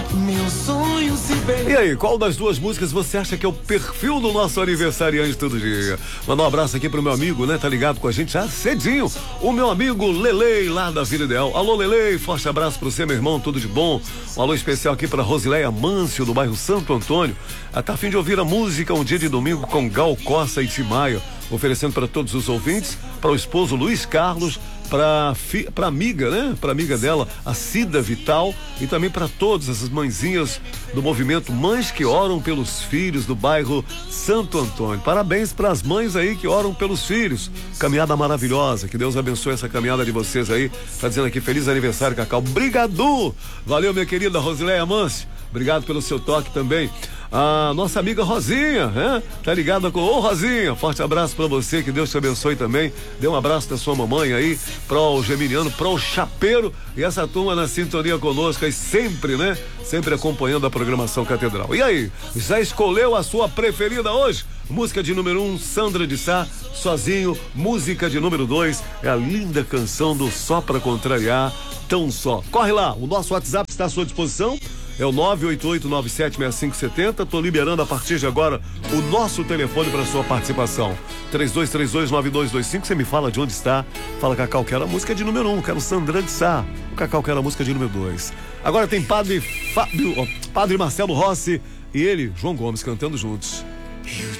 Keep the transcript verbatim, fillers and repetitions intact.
Meus sonhos se bem. E aí, qual das duas músicas você acha que é o perfil do nosso aniversariante todo dia? Mandar um abraço aqui pro meu amigo, né? Tá ligado com a gente já cedinho. O meu amigo Lelei, lá da Vila Ideal. Alô, Lelei, forte abraço pro você, meu irmão, tudo de bom. Um alô especial aqui pra Rosileia Mâncio, do bairro Santo Antônio. Ah, tá a fim de ouvir a música Um Dia de Domingo com Gal Costa e Tim Maia, oferecendo para todos os ouvintes, para o esposo Luiz Carlos, para para amiga, né? Para amiga dela, a Cida Vital, e também para todas essas mãezinhas do movimento Mães que Oram pelos Filhos do bairro Santo Antônio. Parabéns para as mães aí que oram pelos filhos. Caminhada maravilhosa, que Deus abençoe essa caminhada de vocês aí. Tá dizendo aqui feliz aniversário, Cacau. Brigadu! Valeu, minha querida Rosileia Mâncio. Obrigado pelo seu toque também. A nossa amiga Rosinha, né? Tá ligada com... Ô, Rosinha, forte abraço pra você, que Deus te abençoe também. Dê um abraço da sua mamãe aí, pro Geminiano, pro Chapeiro, e essa turma na sintonia conosco aí sempre, né? Sempre acompanhando a programação Catedral. E aí, já escolheu a sua preferida hoje? Música de número um, Sandra de Sá, Sozinho. Música de número dois, é a linda canção do Só Pra Contrariar, Tão Só. Corre lá, o nosso WhatsApp está à sua disposição. É o nove oito oito nove sete seis cinco sete zero. Tô liberando a partir de agora o nosso telefone para sua participação. três dois três dois nove dois dois cinco. Você me fala de onde está. Fala, Cacau, quero a música de número um. Quero Sandra de Sá. O Cacau quer a música de número dois. Agora tem Padre Fábio, ó, Padre Marcelo Rossi e ele, João Gomes, cantando juntos. Eu